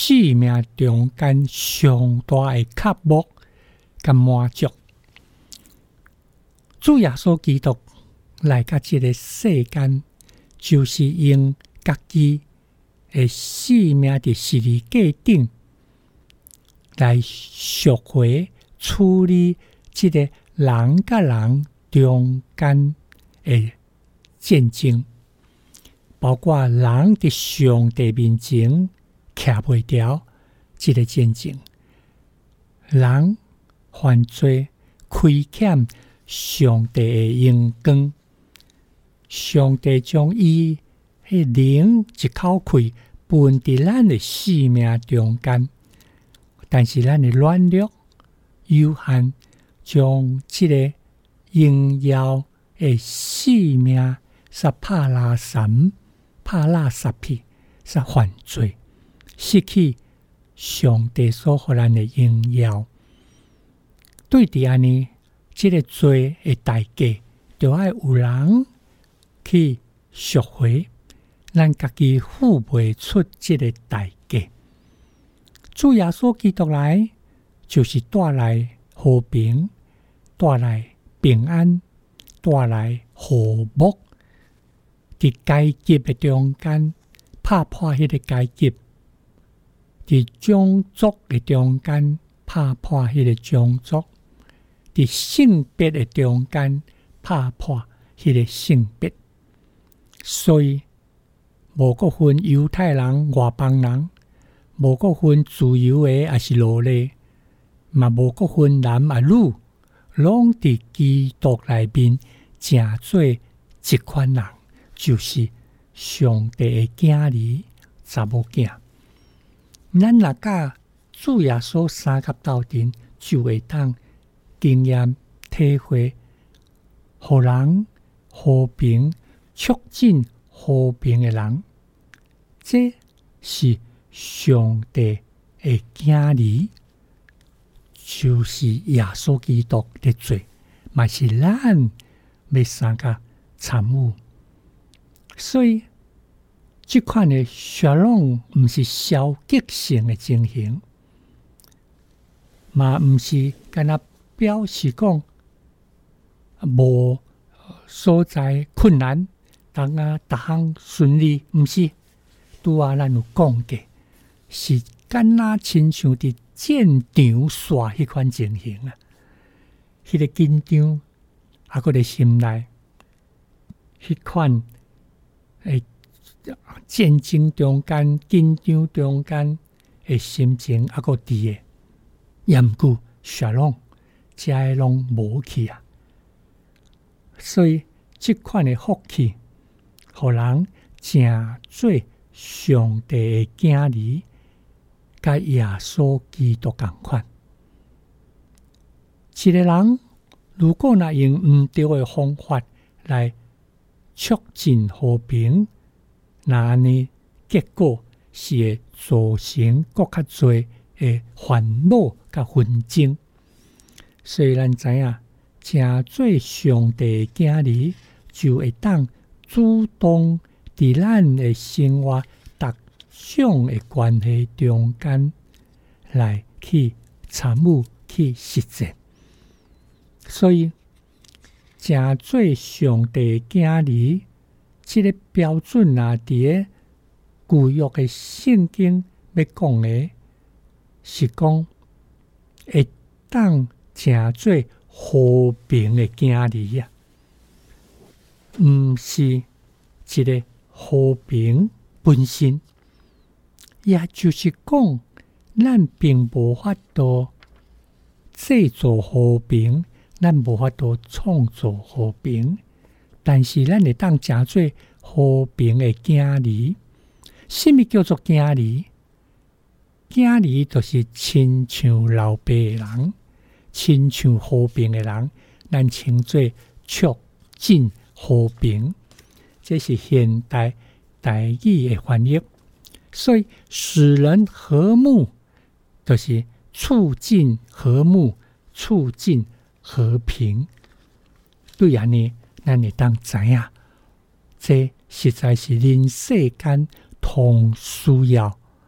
生命中间上大的渴望甲满足。主耶稣基督来到这个世间，就是用家己的生命伫十字架顶来赎回处理这个人甲人中间的战争，包括人伫上帝面前徛袂牢这个战争，人犯罪亏欠上帝的荣光，上帝将伊迄灵一口气分伫咱的生命中间，但是咱的软弱有限，将这个荣耀的生命煞拍拉圾去，煞犯罪，失去上帝所予咱的荣耀。对伫安尼，这个罪的代价，就要有人去赎回，咱家己付袂出这个代价。主耶稣基督来，就是带来和平，带来平安，带来和睦。伫阶级的中间，拍破迄个阶级；伫种族的中间，拍破迄个种族；伫性别的中间，拍破迄个性别。所以无国分犹太人、外邦人，无国分自由的还是奴隶，嘛无国分男啊女，拢伫基督内面成做一款人，就是上帝的囝儿、查某囝。咱若甲主耶稣三甲斗阵，就会当经验体会，互人和平、促进和平的人，这是上帝的囝儿，就是耶稣基督的罪，嘛是咱要三甲参与。所以这款的血拢不是消极性的情形，嘛不是干那表示讲无所在困难，逐项顺利，不是。拄仔咱有讲过，是敢若亲像伫战场耍迄款情形啊，迄个紧张，还佫伫心内，迄款战争中间、紧张中间的心情，还佫伫诶，也毋过血拢，遮个拢无去啊。所以即款的福气，互人诚做上帝的囝儿，甲耶稣基督同款。一个人如果若用毋对的方法来促进和平，那安尼结果是会造成更较侪的烦恼甲纷争。所以咱知影，诚做上帝的囝儿，就会当主动伫咱的生活逐种的关系中间来去参与、去实践。所以，诚做上帝的囝儿，这个标准啊，伫个旧约的圣经要讲的，是讲会当诚做和平的囝儿啊，毋是一个和平本身，也就是讲，咱并无法度制造和平，咱无法度创造和平，但是咱会当诚做和平的囝儿。什么叫做囝儿？囝儿就是亲像老爸的人，亲像和平的人，咱称做促进和平。这是现代台语的翻译。所以使人和睦，就是促进和睦、促进和平。对安尼，咱会当知影，这实在是人世间同需要